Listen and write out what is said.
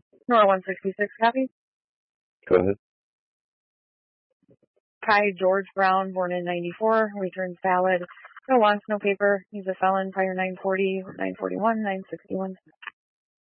Nora 166 copy. Go ahead. Kai George Brown, born in 94, returns valid. No wants, no paper. He's a felon, prior 940, 941, 961.